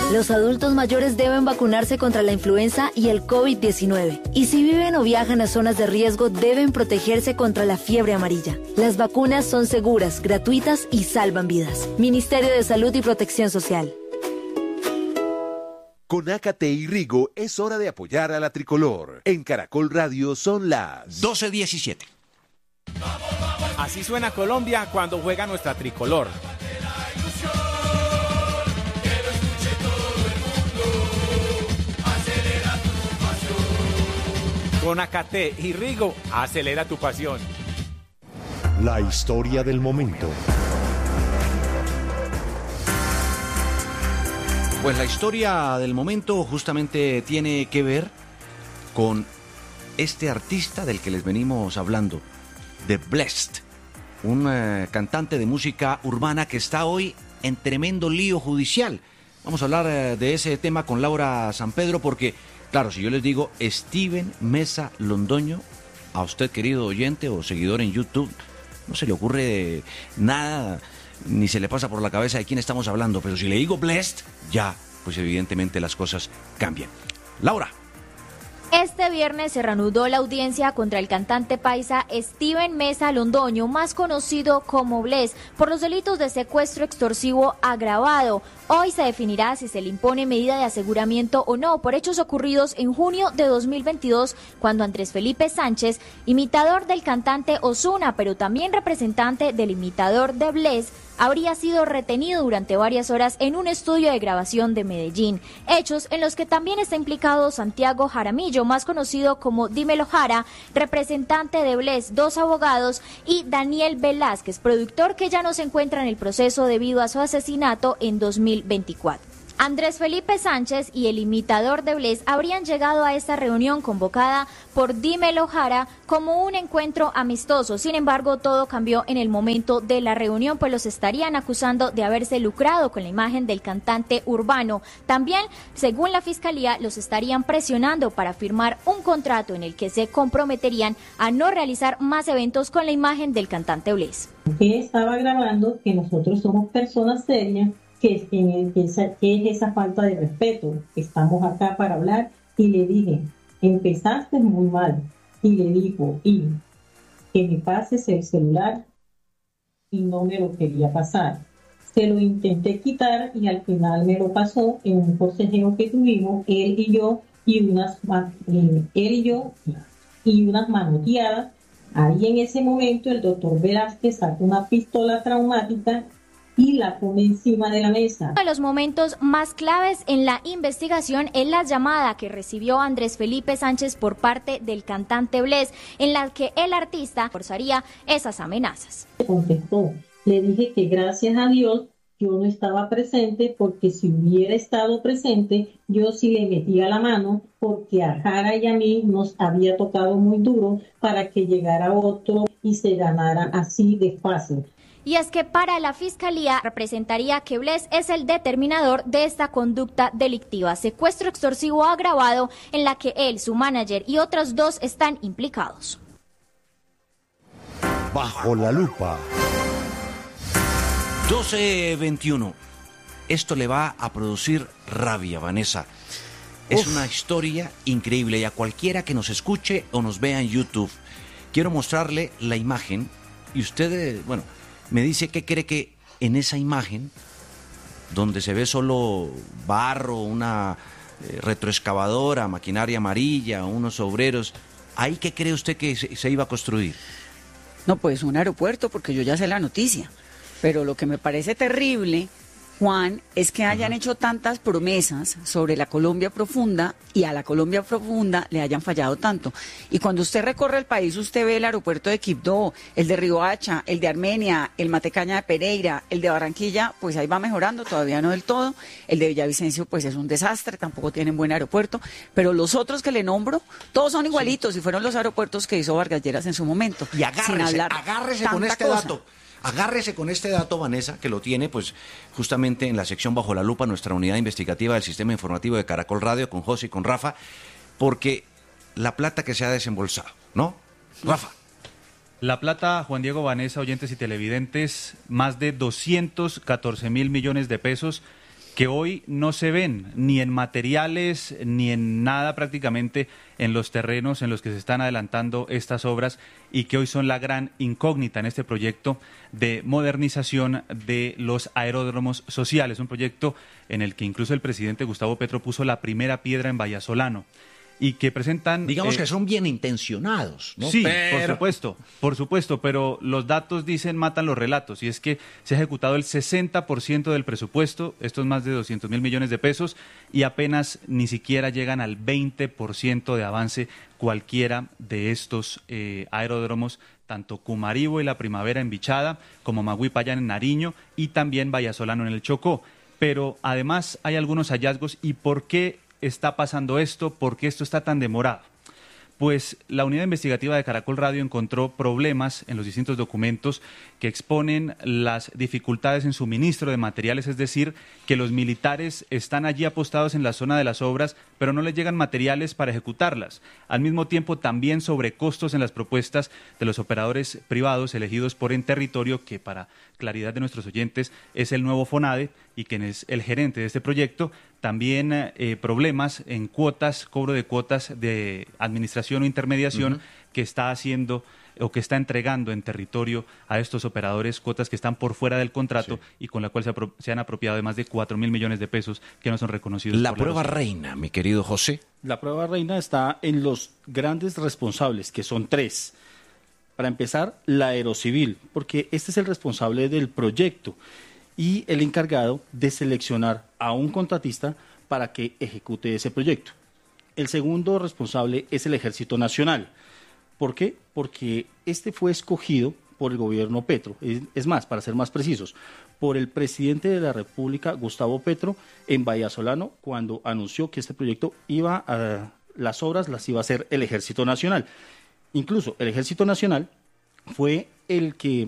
Los adultos mayores deben vacunarse contra la influenza y el COVID-19. Y si viven o viajan a zonas de riesgo, deben protegerse contra la fiebre amarilla. Las vacunas son seguras, gratuitas y salvan vidas. Ministerio de Salud y Protección Social. Con Ácate y Rigo es hora de apoyar a la tricolor. En Caracol Radio son las 12:17. Así suena Colombia cuando juega nuestra tricolor. Con Ácate y Rigo, acelera tu pasión. La historia del momento. Pues la historia del momento justamente tiene que ver con este artista del que les venimos hablando, The Blessed, un cantante de música urbana que está hoy en tremendo lío judicial. Vamos a hablar de ese tema con Laura San Pedro porque, claro, si yo les digo Steven Meza Londoño, a usted, querido oyente o seguidor en YouTube, no se le ocurre nada, ni se le pasa por la cabeza de quién estamos hablando, pero si le digo Blessed, ya, pues evidentemente las cosas cambian. Laura. Este viernes se reanudó la audiencia contra el cantante paisa Steven Meza Londoño, más conocido como Bless, por los delitos de secuestro extorsivo agravado. Hoy se definirá si se le impone medida de aseguramiento o no por hechos ocurridos en junio de 2022, cuando Andrés Felipe Sánchez, imitador del cantante Ozuna, pero también representante del imitador de Bless, habría sido retenido durante varias horas en un estudio de grabación de Medellín. Hechos en los que también está implicado Santiago Jaramillo, más conocido como Dímelo Jara, representante de Bless, 2 abogados, y Daniel Velázquez, productor que ya no se encuentra en el proceso debido a su asesinato en 2024. Andrés Felipe Sánchez y el imitador de Bless habrían llegado a esta reunión convocada por Dímelo Jara como un encuentro amistoso. Sin embargo, todo cambió en el momento de la reunión, pues los estarían acusando de haberse lucrado con la imagen del cantante urbano. También, según la Fiscalía, los estarían presionando para firmar un contrato en el que se comprometerían a no realizar más eventos con la imagen del cantante Bless. Que estaba grabando que nosotros somos personas serias, que es esa falta de respeto. Estamos acá para hablar y le dije, empezaste muy mal. Y le dijo, y que me pases el celular y no me lo quería pasar. Se lo intenté quitar y al final me lo pasó en un forcejeo que tuvimos, él y yo, y unas manoteadas. Ahí en ese momento el doctor Velázquez saca una pistola traumática y la pone encima de la mesa. Uno de los momentos más claves en la investigación es la llamada que recibió Andrés Felipe Sánchez por parte del cantante Bless, en la que el artista forzaría esas amenazas. Contestó, le dije que gracias a Dios yo no estaba presente, porque si hubiera estado presente yo sí le metía la mano, porque a Jara y a mí nos había tocado muy duro para que llegara otro y se ganara así de fácil. Y es que para la Fiscalía representaría que Bless es el determinador de esta conducta delictiva, secuestro extorsivo agravado, en la que él, su manager y otros 2 están implicados. Bajo la lupa. 12:21. Esto le va a producir rabia, Vanessa. Es una historia increíble y a cualquiera que nos escuche o nos vea en YouTube, quiero mostrarle la imagen y usted, me dice qué cree que en esa imagen, donde se ve solo barro, una retroexcavadora, maquinaria amarilla, unos obreros, ¿ahí qué cree usted que se iba a construir? No, pues un aeropuerto, porque yo ya sé la noticia. Pero lo que me parece terrible, Juan, es que hayan hecho tantas promesas sobre la Colombia profunda y a la Colombia profunda le hayan fallado tanto. Y cuando usted recorre el país, usted ve el aeropuerto de Quibdó, el de Riohacha, el de Armenia, el Matecaña de Pereira, el de Barranquilla, pues ahí va mejorando, todavía no del todo. El de Villavicencio, pues es un desastre, tampoco tienen buen aeropuerto. Pero los otros que le nombro, todos son igualitos y fueron los aeropuertos que hizo Vargas Lleras en su momento. Y agárrese con este dato. Agárrese con este dato, Vanessa, que lo tiene pues justamente en la sección Bajo la Lupa, nuestra unidad investigativa del Sistema Informativo de Caracol Radio, con José y con Rafa, porque la plata que se ha desembolsado, ¿no? Rafa. La plata, Juan Diego, Vanessa, oyentes y televidentes, más de 214.000 millones de pesos que hoy no se ven ni en materiales ni en nada prácticamente en los terrenos en los que se están adelantando estas obras y que hoy son la gran incógnita en este proyecto de modernización de los aeródromos sociales, un proyecto en el que incluso el presidente Gustavo Petro puso la primera piedra en Vallasolano y que presentan... Digamos que son bien intencionados, ¿no? Sí, por supuesto, pero los datos dicen matan los relatos, y es que se ha ejecutado el 60% del presupuesto, esto es más de 200.000 millones de pesos, y apenas ni siquiera llegan al 20% de avance cualquiera de estos aeródromos, tanto Cumaribo y La Primavera en Bichada, como Magüipayán en Nariño, y también Vallasolano en el Chocó. Pero además hay algunos hallazgos. ¿Y por qué está pasando esto? ¿Por qué esto está tan demorado? Pues la unidad investigativa de Caracol Radio encontró problemas en los distintos documentos que exponen las dificultades en suministro de materiales, es decir, que los militares están allí apostados en la zona de las obras, pero no les llegan materiales para ejecutarlas. Al mismo tiempo, también sobrecostos en las propuestas de los operadores privados elegidos por Enterritorio, que para claridad de nuestros oyentes es el nuevo FONADE y quien es el gerente de este proyecto. También problemas en cuotas, cobro de cuotas de administración o intermediación que está haciendo o que está entregando Enterritorio a estos operadores, cuotas que están por fuera del contrato y con la cual se han apropiado de más de 4.000 millones de pesos que no son reconocidos. La prueba reina, mi querido José. La prueba reina está en los grandes responsables, que son 3. Para empezar, la Aerocivil, porque este es el responsable del proyecto y el encargado de seleccionar a un contratista para que ejecute ese proyecto. El segundo responsable es el Ejército Nacional. ¿Por qué? Porque este fue escogido por el gobierno Petro. Es más, para ser más precisos, por el presidente de la República, Gustavo Petro, en Vallasolano, cuando anunció que este proyecto las obras las iba a hacer el Ejército Nacional. Incluso el Ejército Nacional fue el que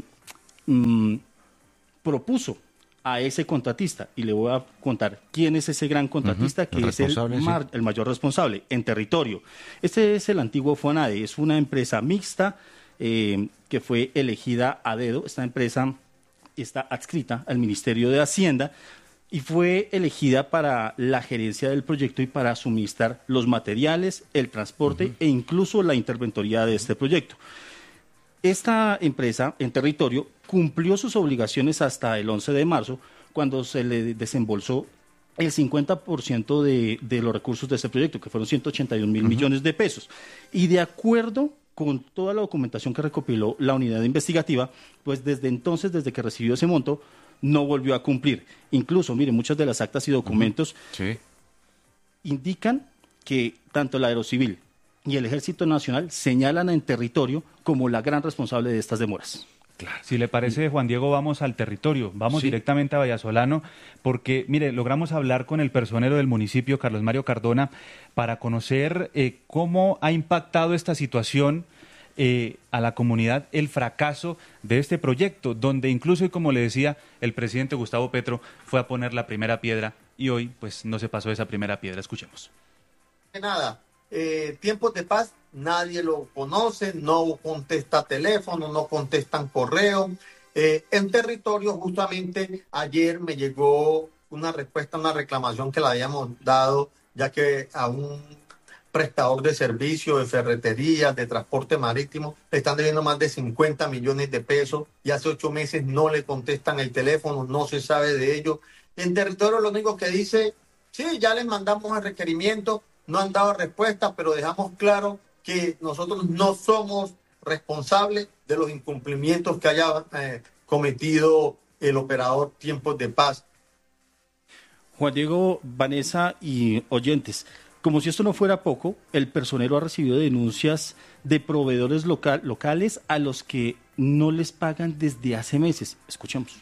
propuso a ese contratista, y le voy a contar quién es ese gran contratista, que es el mayor responsable, Enterritorio. Este es el antiguo FONADE, es una empresa mixta que fue elegida a dedo. Esta empresa está adscrita al Ministerio de Hacienda y fue elegida para la gerencia del proyecto y para suministrar los materiales, el transporte e incluso la interventoría de este proyecto. Esta empresa, Enterritorio, cumplió sus obligaciones hasta el 11 de marzo, cuando se le desembolsó el 50% de los recursos de este proyecto, que fueron 181.000 millones de pesos. Y de acuerdo con toda la documentación que recopiló la unidad investigativa, pues desde entonces, desde que recibió ese monto, no volvió a cumplir. Incluso, mire, muchas de las actas y documentos indican que tanto la Aerocivil y el Ejército Nacional señalan a Enterritorio como la gran responsable de estas demoras. Claro. Si le parece, Juan Diego, vamos al territorio, vamos directamente a Vallasolano, porque, mire, logramos hablar con el personero del municipio, Carlos Mario Cardona, para conocer cómo ha impactado esta situación a la comunidad, el fracaso de este proyecto, donde incluso, y como le decía, el presidente Gustavo Petro fue a poner la primera piedra y hoy pues no se pasó esa primera piedra. Escuchemos. Nada, Tiempos de Paz, nadie lo conoce, no contesta teléfono, no contestan correo. En Territorio, justamente ayer me llegó una respuesta, una reclamación que le habíamos dado, ya que a un prestador de servicio, de ferretería, de transporte marítimo, le están debiendo más de 50 millones de pesos y hace 8 meses no le contestan el teléfono, no se sabe de ello. En Territorio lo único que dice, sí, ya les mandamos el requerimiento, no han dado respuesta, pero dejamos claro que nosotros no somos responsables de los incumplimientos que haya cometido el operador Tiempos de Paz. Juan Diego, Vanessa y oyentes, como si esto no fuera poco, el personero ha recibido denuncias de proveedores locales a los que no les pagan desde hace meses. Escuchemos.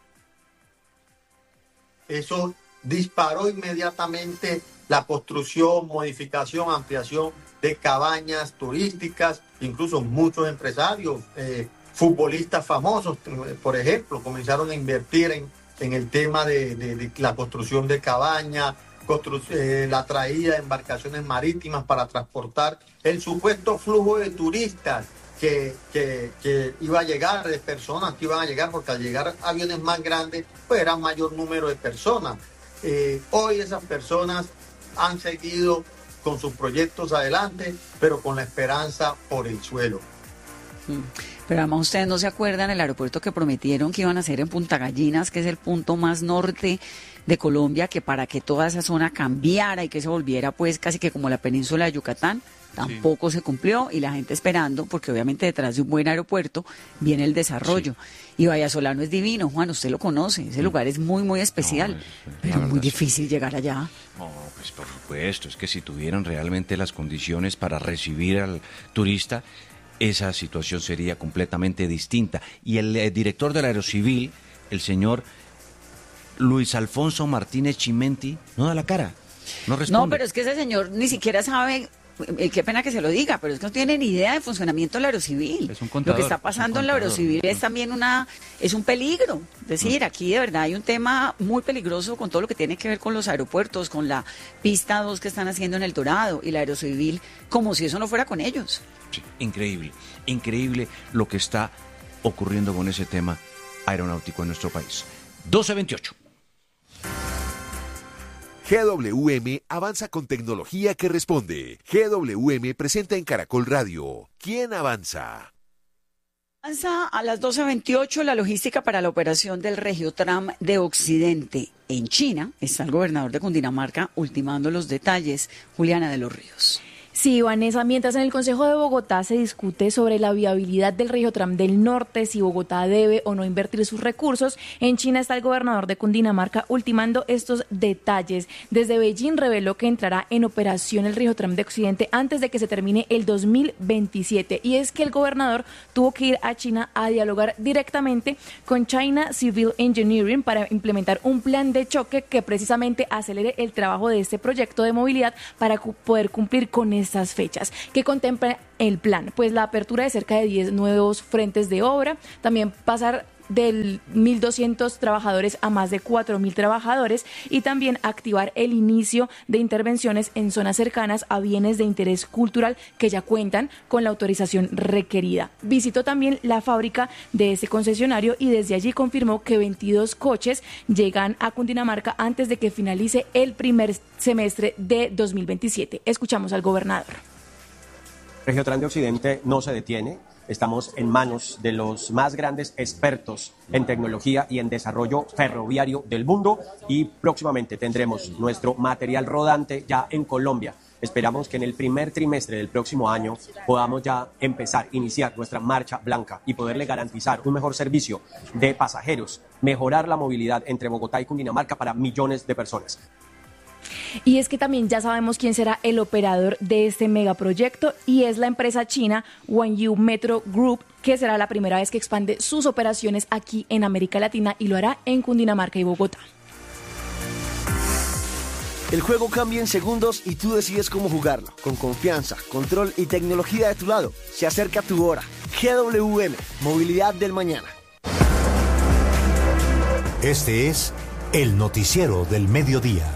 Eso disparó inmediatamente la construcción, modificación, ampliación de cabañas turísticas. Incluso muchos empresarios, futbolistas famosos, por ejemplo, comenzaron a invertir en el tema de la construcción de cabañas, la traída de embarcaciones marítimas para transportar el supuesto flujo de turistas que iba a llegar, de personas que iban a llegar, porque al llegar aviones más grandes, pues era mayor número de personas. Hoy esas personas han seguido con sus proyectos adelante, pero con la esperanza por el suelo. Pero además ustedes no se acuerdan el aeropuerto que prometieron que iban a hacer en Punta Gallinas, que es el punto más norte de Colombia, que para que toda esa zona cambiara y que se volviera pues casi que como la península de Yucatán. Tampoco se cumplió y la gente esperando, porque obviamente detrás de un buen aeropuerto viene el desarrollo. Y Vallasolano es divino, Juan, usted lo conoce, ese lugar es muy, muy especial, pero muy difícil llegar allá. No, pues por supuesto, es que si tuvieran realmente las condiciones para recibir al turista, esa situación sería completamente distinta. Y el director del Aerocivil, el señor Luis Alfonso Martínez Chimenti, no da la cara, no responde. No, pero es que ese señor ni siquiera sabe... Qué pena que se lo diga, pero es que no tiene ni idea de funcionamiento del aerocivil. Es un contador, lo que está pasando en el aerocivil es también es un peligro. Es decir, aquí de verdad hay un tema muy peligroso con todo lo que tiene que ver con los aeropuertos, con la pista 2 que están haciendo en El Dorado y el aerocivil, como si eso no fuera con ellos. Sí, increíble lo que está ocurriendo con ese tema aeronáutico en nuestro país. 12:28. GWM avanza con tecnología que responde. GWM presenta en Caracol Radio. ¿Quién avanza? Avanza a las 12:28 la logística para la operación del Regiotram de Occidente. En China está el gobernador de Cundinamarca ultimando los detalles. Juliana de los Ríos. Sí, Vanessa, mientras en el Consejo de Bogotá se discute sobre la viabilidad del Regiotram del Norte, si Bogotá debe o no invertir sus recursos, en China está el gobernador de Cundinamarca ultimando estos detalles. Desde Beijing reveló que entrará en operación el Regiotram de Occidente antes de que se termine el 2027. Y es que el gobernador tuvo que ir a China a dialogar directamente con China Civil Engineering para implementar un plan de choque que precisamente acelere el trabajo de este proyecto de movilidad para poder cumplir con estas fechas. ¿Qué contempla el plan? Pues la apertura de cerca de 10 nuevos frentes de obra, también pasar de 1.200 trabajadores a más de 4.000 trabajadores y también activar el inicio de intervenciones en zonas cercanas a bienes de interés cultural que ya cuentan con la autorización requerida. Visitó también la fábrica de ese concesionario y desde allí confirmó que 22 coches llegan a Cundinamarca antes de que finalice el primer semestre de 2027. Escuchamos al gobernador. Regiotram de Occidente no se detiene. Estamos en manos de los más grandes expertos en tecnología y en desarrollo ferroviario del mundo y próximamente tendremos nuestro material rodante ya en Colombia. Esperamos que en el primer trimestre del próximo año podamos ya iniciar nuestra marcha blanca y poderle garantizar un mejor servicio de pasajeros, mejorar la movilidad entre Bogotá y Cundinamarca para millones de personas. Y es que también ya sabemos quién será el operador de este megaproyecto y es la empresa china Wanyu Metro Group, que será la primera vez que expande sus operaciones aquí en América Latina y lo hará en Cundinamarca y Bogotá. El juego cambia en segundos y tú decides cómo jugarlo. Con confianza, control y tecnología de tu lado. Se acerca tu hora. GWM, Movilidad del Mañana. Este es el noticiero del mediodía.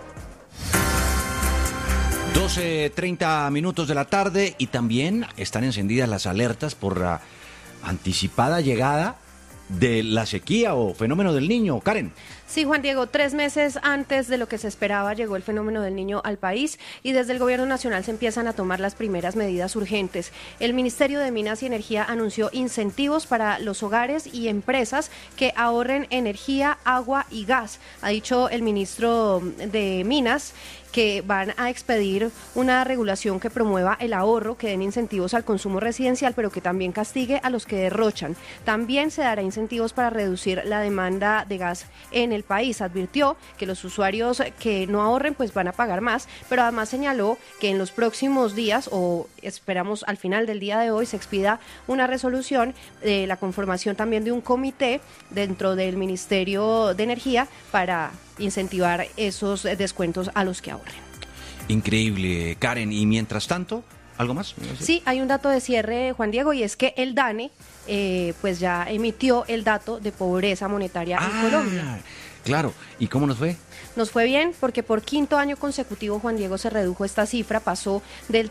12:30 minutos de la tarde y también están encendidas las alertas por la anticipada llegada de la sequía o fenómeno del Niño. Karen. Sí, Juan Diego, 3 meses antes de lo que se esperaba llegó el fenómeno del Niño al país y desde el Gobierno Nacional se empiezan a tomar las primeras medidas urgentes. El Ministerio de Minas y Energía anunció incentivos para los hogares y empresas que ahorren energía, agua y gas. Ha dicho el ministro de Minas que van a expedir una regulación que promueva el ahorro, que den incentivos al consumo residencial, pero que también castigue a los que derrochan. También se dará incentivos para reducir la demanda de gas en el país. Advirtió que los usuarios que no ahorren pues van a pagar más, pero además señaló que en los próximos días, o esperamos al final del día de hoy, se expida una resolución de la conformación también de un comité dentro del Ministerio de Energía para incentivar esos descuentos a los que ahorren. Increíble, Karen. Y mientras tanto, ¿algo más? Sí, hay un dato de cierre, Juan Diego, y es que el DANE pues ya emitió el dato de pobreza monetaria en Colombia. Claro, ¿y cómo nos fue? Nos fue bien porque por quinto año consecutivo, Juan Diego, se redujo esta cifra, pasó del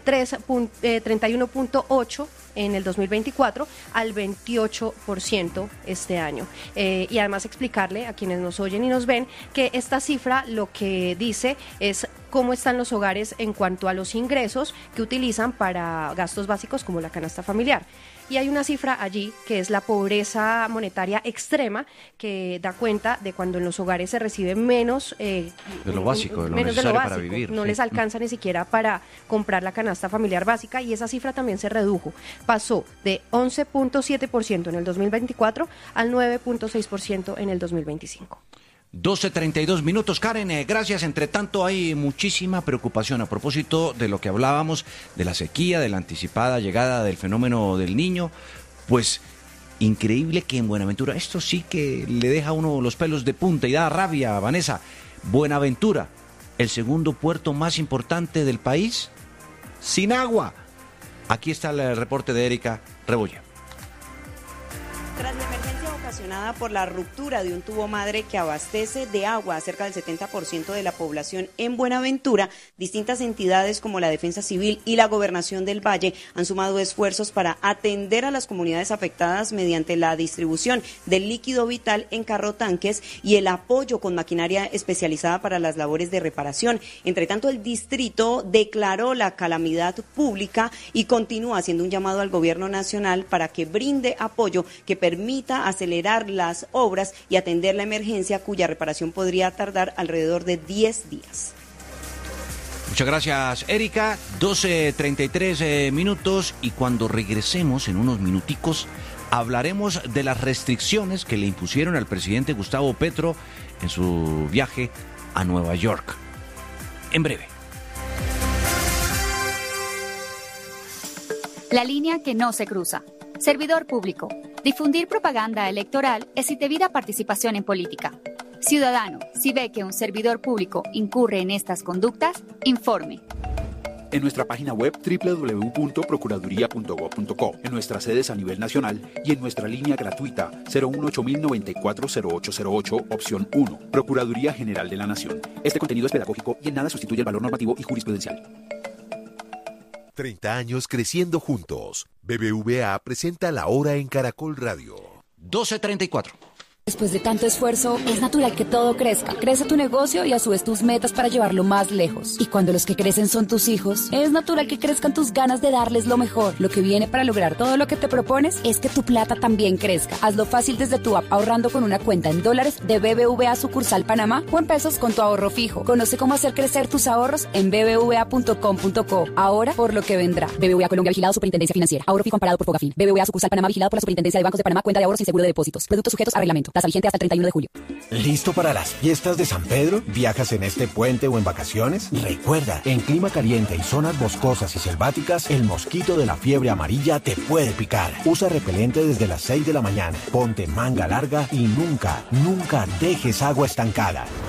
31.8 en el 2024 al 28% este año. Y además explicarle a quienes nos oyen y nos ven que esta cifra lo que dice es cómo están los hogares en cuanto a los ingresos que utilizan para gastos básicos como la canasta familiar. Y hay una cifra allí que es la pobreza monetaria extrema, que da cuenta de cuando en los hogares se recibe menos de lo básico, de lo menos necesario de lo básico, para vivir. no sí. les alcanza ni siquiera para comprar la canasta familiar básica, y esa cifra también se redujo. Pasó de 11.7% en el 2024 al 9.6% en el 2025. 12:32 minutos, Karen, gracias. Entre tanto, hay muchísima preocupación a propósito de lo que hablábamos, de la sequía, de la anticipada llegada del fenómeno del Niño. Pues increíble que en Buenaventura, esto sí que le deja a uno los pelos de punta y da rabia, Vanessa. Buenaventura, el segundo puerto más importante del país, sin agua. Aquí está el reporte de Erika Rebollo. Tras la emergencia ocasionada por la ruptura de un tubo madre que abastece de agua a cerca del 70% de la población en Buenaventura, distintas entidades como la Defensa Civil y la Gobernación del Valle han sumado esfuerzos para atender a las comunidades afectadas mediante la distribución del líquido vital en carrotanques y el apoyo con maquinaria especializada para las labores de reparación. Entre tanto, el distrito declaró la calamidad pública y continúa haciendo un llamado al gobierno nacional para que brinde apoyo que permita acelerar las obras y atender la emergencia, cuya reparación podría tardar alrededor de 10 días. Muchas gracias, Erika. 12:33 minutos, y cuando regresemos en unos minuticos hablaremos de las restricciones que le impusieron al presidente Gustavo Petro en su viaje a Nueva York. En breve. La línea que no se cruza. Servidor público. Difundir propaganda electoral es indebida participación en política. Ciudadano, si ve que un servidor público incurre en estas conductas, informe. En nuestra página web www.procuraduría.gov.co, en nuestras sedes a nivel nacional y en nuestra línea gratuita 018-094-0808, opción 1, Procuraduría General de la Nación. Este contenido es pedagógico y en nada sustituye el valor normativo y jurisprudencial. 30 años creciendo juntos. BBVA presenta La Hora en Caracol Radio. 12:34. Después de tanto esfuerzo, es natural que todo crezca. Crece tu negocio y a su vez tus metas para llevarlo más lejos. Y cuando los que crecen son tus hijos, es natural que crezcan tus ganas de darles lo mejor. Lo que viene para lograr todo lo que te propones es que tu plata también crezca. Hazlo fácil desde tu app, ahorrando con una cuenta en dólares de BBVA sucursal Panamá o en pesos con tu ahorro fijo. Conoce cómo hacer crecer tus ahorros en bbva.com.co. Ahora por lo que vendrá. BBVA Colombia, vigilado Superintendencia Financiera. Ahorro fijo amparado por Fogafín. BBVA sucursal Panamá, vigilado por la Superintendencia de Bancos de Panamá. Cuenta de ahorros sin seguro de depósitos. Productos sujetos a reglamento. Tasa vigente hasta el 31 de julio. ¿Listo para las fiestas de San Pedro? ¿Viajas en este puente o en vacaciones? Recuerda, en clima caliente y zonas boscosas y selváticas, el mosquito de la fiebre amarilla te puede picar. Usa repelente desde las 6 de la mañana. Ponte manga larga y nunca dejes agua estancada.